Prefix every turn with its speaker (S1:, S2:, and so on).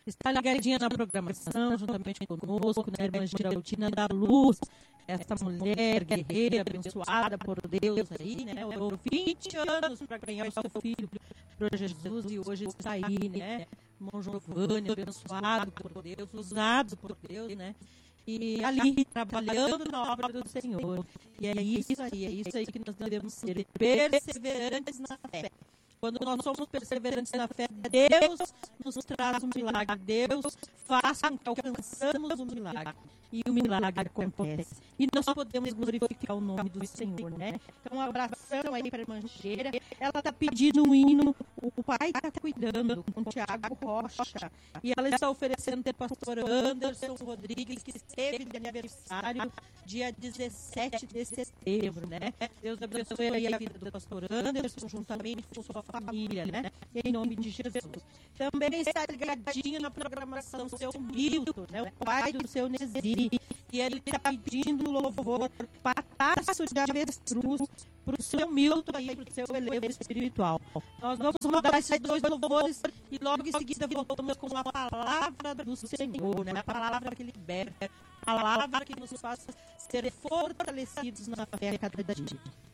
S1: está ligadinha na programação, juntamente conosco, né, irmã Geraldina da Luz, essa mulher guerreira, abençoada por Deus aí, né, orou 20 anos para ganhar o seu filho para Jesus e hoje está aí, né, irmão Giovanni, abençoado por Deus, usado por Deus, né, e ali, trabalhando na obra do Senhor. E é isso aí que nós devemos ser perseverantes na fé. Quando nós somos perseverantes na fé, Deus nos traz um milagre. Deus faz com que alcançamos um milagre. E o milagre acontece. E nós podemos glorificar o nome do Senhor, né? Então, um abração aí para a irmã Geira. Ela está pedindo um hino. O pai está cuidando com o Tiago Rocha. E ela está oferecendo para o pastor Anderson Rodrigues, que esteve de aniversário dia 17 de setembro, né? Deus abençoe aí a vida do pastor Anderson, juntamente com sua família, né? Em nome de Jesus. Também está ligadinho na programação seu Milton, né? O pai do seu Neziri. E ele está pedindo louvor, pataço de avestruz, para o seu Milton aí, para o seu elevo espiritual. Nós vamos rodar esses dois louvores e logo em seguida voltamos com a palavra do Senhor, né? A palavra que liberta, a palavra que nos faz ser fortalecidos na fé a cada dia.